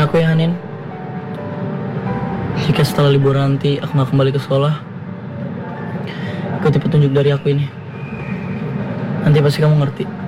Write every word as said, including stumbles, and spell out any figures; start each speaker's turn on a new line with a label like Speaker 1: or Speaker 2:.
Speaker 1: aku ya Hanin. Jika setelah liburan nanti aku gak kembali ke sekolah, ikuti petunjuk dari aku ini. Nanti pasti kamu ngerti.